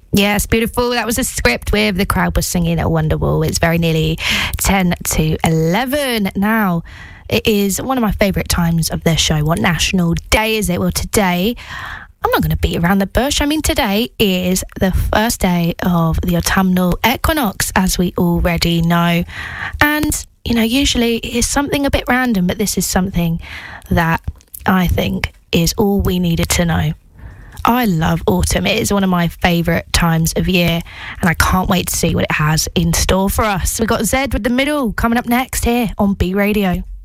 Yes, beautiful. That was a script with the crowd was singing at Wonderwall. It's very nearly 10 to 11 now. It is one of my favourite times of their show. What national day is it? Well, today, I'm not going to beat around the bush. I mean, today is the first day of the autumnal equinox, as we already know. And, you know, usually it's something a bit random, but this is something that I think is all we needed to know. I love autumn. It is one of my favourite times of year, and I can't wait to see what it has in store for us. We've got Zed with The Middle coming up next here on B Radio.